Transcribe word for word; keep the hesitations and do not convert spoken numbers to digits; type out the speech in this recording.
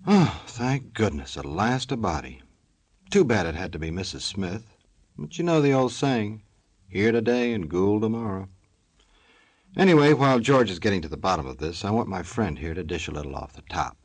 Oh, thank goodness, at last a body. Too bad it had to be Missus Smith. But you know the old saying, here today and ghoul tomorrow. Anyway, while George is getting to the bottom of this, I want my friend here to dish a little off the top.